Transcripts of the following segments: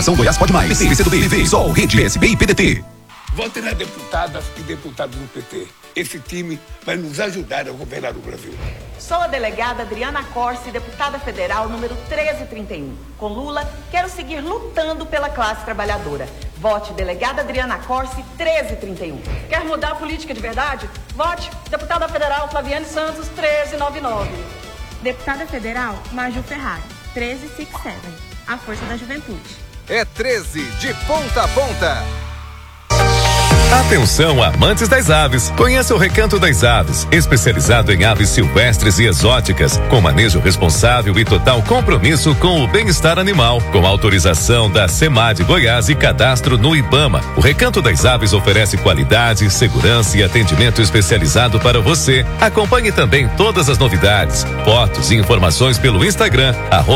Coligação Goiás Pode Mais. PT, PCdoB, PV, Sol, Rede, PSB e PDT. Votem nas deputadas e deputados do PT. Esse time vai nos ajudar a governar o Brasil. Sou a delegada Adriana Corsi, deputada federal número 1331. Com Lula, quero seguir lutando pela classe trabalhadora. Vote delegada Adriana Corsi 1331. Quer mudar a política de verdade? Vote deputada federal Flaviane Santos 1399. Deputada federal Maju Ferrari 1367. A força da juventude. É 13 de ponta a ponta. Atenção, amantes das aves. Conheça o Recanto das Aves, especializado em aves silvestres e exóticas, com manejo responsável e total compromisso com o bem-estar animal, com autorização da SEMAD Goiás e cadastro no IBAMA. O Recanto das Aves oferece qualidade, segurança e atendimento especializado para você. Acompanhe também todas as novidades, fotos e informações pelo Instagram,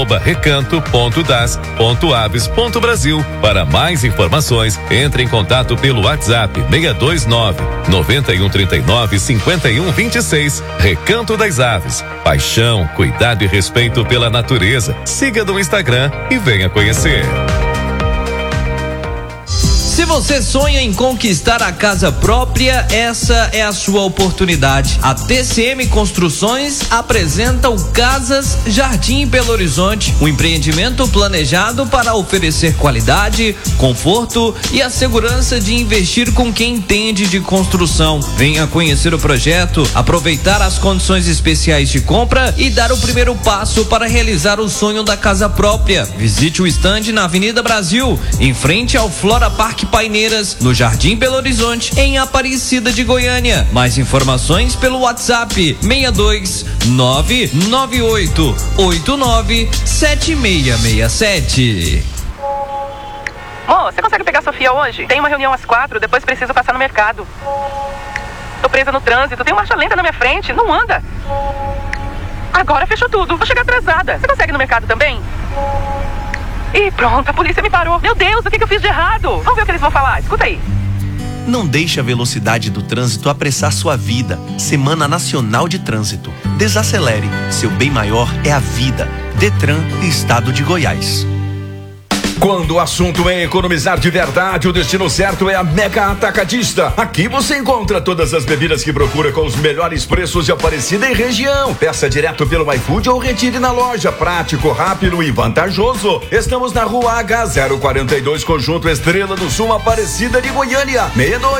@recanto.das.aves.brasil. Para mais informações, entre em contato pelo WhatsApp 629-9139-5126. Recanto das Aves. Paixão, cuidado e respeito pela natureza. Siga no Instagram e venha conhecer. Se você sonha em conquistar a casa própria, essa é a sua oportunidade. A TCM Construções apresenta o Casas Jardim Belo Horizonte, um empreendimento planejado para oferecer qualidade, conforto e a segurança de investir com quem entende de construção. Venha conhecer o projeto, aproveitar as condições especiais de compra e dar o primeiro passo para realizar o sonho da casa própria. Visite o estande na Avenida Brasil, em frente ao Flora Park Paineiras, no Jardim Belo Horizonte, em Aparecida de Goiânia. Mais informações pelo WhatsApp 62998897667. Você consegue pegar a Sofia hoje? Tem uma reunião às 4, depois preciso passar no mercado. Tô presa no trânsito, tem marcha lenta na minha frente, não anda. Agora fechou tudo, vou chegar atrasada. Você consegue ir no mercado também? E pronto, a polícia me parou. Meu Deus, o que eu fiz de errado? Vamos ver o que eles vão falar, escuta aí. Não deixe a velocidade do trânsito apressar sua vida. Semana Nacional de Trânsito. Desacelere. Seu bem maior é a vida. Detran e Estado de Goiás. Quando o assunto é economizar de verdade, o destino certo é a Mega Atacadista. Aqui você encontra todas as bebidas que procura com os melhores preços de Aparecida e região. Peça direto pelo iFood ou retire na loja. Prático, rápido e vantajoso. Estamos na Rua H042, Conjunto Estrela do Sul, Aparecida de Goiânia.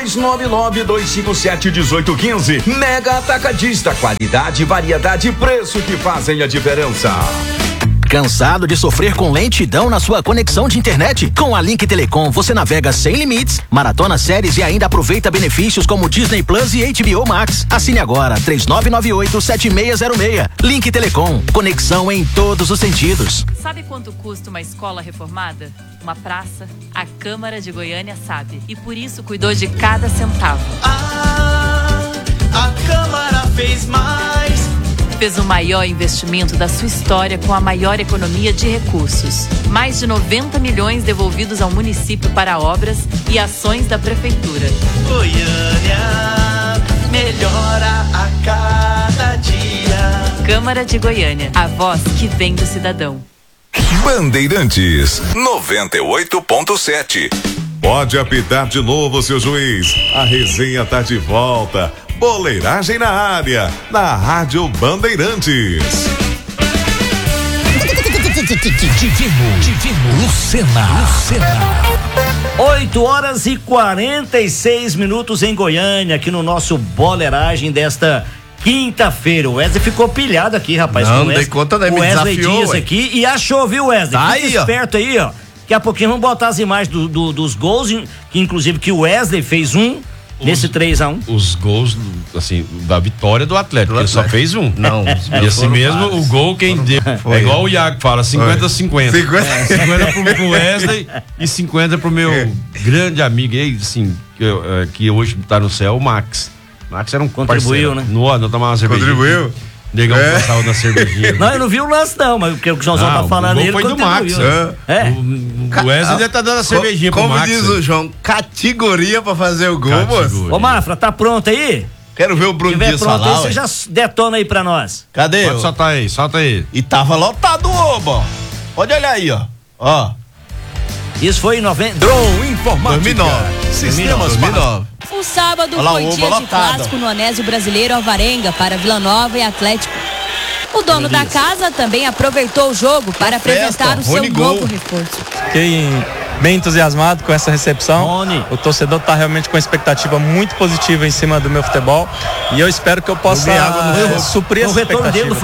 6299-257-1815. Mega Atacadista. Qualidade, variedade e preço que fazem a diferença. Cansado de sofrer com lentidão na sua conexão de internet? Com a Link Telecom você navega sem limites, maratona séries e ainda aproveita benefícios como Disney Plus e HBO Max. Assine agora 3998-7606. Link Telecom, conexão em todos os sentidos. Sabe quanto custa uma escola reformada? Uma praça? A Câmara de Goiânia sabe e por isso cuidou de cada centavo. A Câmara fez mais. Fez o maior investimento da sua história com a maior economia de recursos. Mais de 90 milhões devolvidos ao município para obras e ações da prefeitura. Goiânia melhora a cada dia. Câmara de Goiânia, a voz que vem do cidadão. Bandeirantes 98.7. Pode apitar de novo, seu juiz. A resenha tá de volta. Boleiragem na área, na Rádio Bandeirantes. Divino Lucena. 8h46 em Goiânia, aqui no nosso Boleiragem desta quinta-feira. O Wesley ficou pilhado aqui, rapaz. Não dei conta, né? O Wesley Dias aqui e achou, viu, Wesley? Tá Fica aí, esperto aí, ó. Daqui a pouquinho vamos botar as imagens dos gols, que inclusive que o Wesley fez nesse 3-1. Os gols, assim, da vitória do Atlético, ele só fez um. Não. E assim mesmo, vários. O gol quem deu. É igual o Iago fala, 50-50. 50 pro Wesley e 50 pro meu grande amigo aí, assim, que hoje tá no céu, o Max. Max era um contribuiu, parceiro. Né? Não tomava uma cervejinha. Contribuiu? Negão passava na cervejinha. Não, eu não vi o lance não, mas porque o que o Joãozão tá falando aí, ele foi do Max. O Wesley deve tá dando a cervejinha pro Max. Como diz o João, categoria pra fazer o gol, moço. Ô, Mafra, tá pronto aí? Quero ver o Bruno Dias falar. Se tiver pronto aí, você já detona aí pra nós. Cadê? Pode soltar aí, solta aí. E tava lotado o oba. Pode olhar aí, ó. Isso foi em 90. Drone Informática. 2009. Sistemas 2009. O sábado Olha lá, foi o dia Oba de clássico no Onésio Brasileiro Alvarenga para Vila Nova e Atlético. O dono da casa também aproveitou o jogo para apresentar o seu novo reforço. Fiquei bem entusiasmado com essa recepção. O torcedor está realmente com uma expectativa muito positiva em cima do meu futebol e eu espero que eu possa suprir essa expectativa.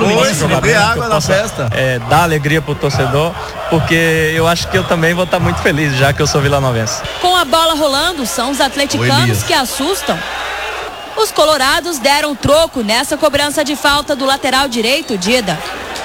Dar alegria pro torcedor, porque eu acho que eu também vou estar muito feliz, já que eu sou vilanovense. Com a bola rolando, são os atleticanos que assustam. Os colorados deram troco nessa cobrança de falta do lateral direito, Dida.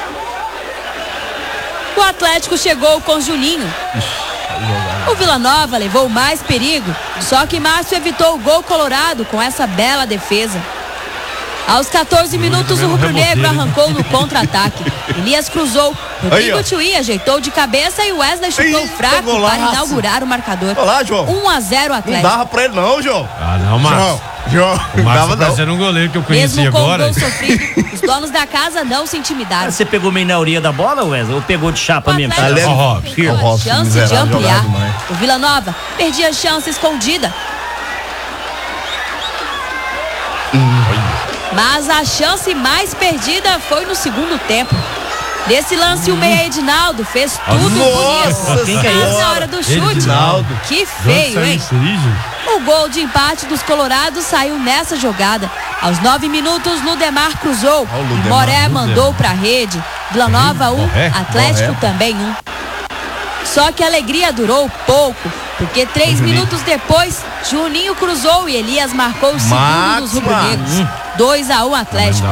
O Atlético chegou com Juninho. O Vila Nova levou mais perigo, só que Márcio evitou o gol colorado com essa bela defesa. Aos 14 minutos, o rubro-negro arrancou no contra-ataque. Elias cruzou, Rodrigo Tchui ajeitou de cabeça e o Wesley chutou fraco para inaugurar o marcador. 1-0 Atlético. Não dava pra ele não, João. Ah, não, Márcio. O Márcio tá sendo um goleiro que eu conheci Mesmo com agora. o gol sofrido, os donos da casa não se intimidaram. Você pegou meio na orelha da bola, Wesley? Ou pegou de chapa mesmo? A chance de ampliar. O Vila Nova perdia chance escondida. Mas a chance mais perdida foi no segundo tempo. Nesse lance, o meia Edinaldo fez tudo bonito. Mas na hora do chute, Edinaldo. Que feio, hein? O gol de empate dos colorados saiu nessa jogada. Aos 9 minutos, Ludemar cruzou. E Moré mandou pra rede. Vila Nova 1, Atlético também 1. Só que a alegria durou pouco, porque 3 minutos depois, Juninho cruzou e Elias marcou o segundo dos rubro-negros. 2-1 Atlético.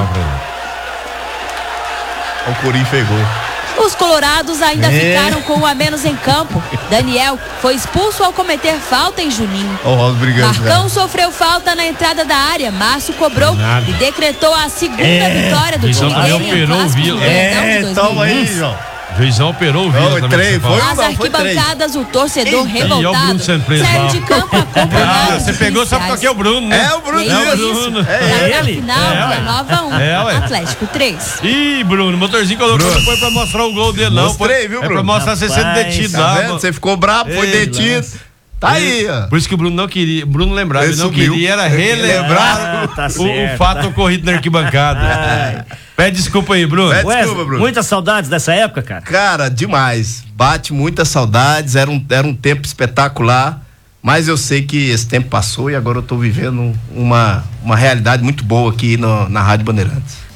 O Corinthians pegou. Os colorados ainda ficaram com 1 a menos em campo. Daniel foi expulso ao cometer falta em Juninho. Marcão sofreu falta na entrada da área. Márcio cobrou e decretou a segunda vitória do time dele. Toma aí, João. Juizão operou o Vila também. Nas arquibancadas, o torcedor revoltado saiu de campo acompanhado. Você pegou só porque aqui é o Bruno, né? É o Bruno. É ele? Final, Vila Nova 1, Atlético 3. Ih, Bruno, o motorzinho colocou, não foi pra mostrar o gol dele, não. Mostrei, viu, Bruno? É pra mostrar você sendo detido lá. Tá vendo? Você ficou bravo, foi detido. Tá aí, ó. Por isso que o Bruno não queria. Bruno lembrava, ele não queria era relembrar o fato ocorrido na arquibancada. Pede desculpa aí, Bruno. Pede desculpa, Bruno. Muitas saudades dessa época, cara? Cara, demais. Bate muitas saudades. Era um tempo espetacular. Mas eu sei que esse tempo passou e agora eu tô vivendo uma realidade muito boa aqui na Rádio Bandeirantes.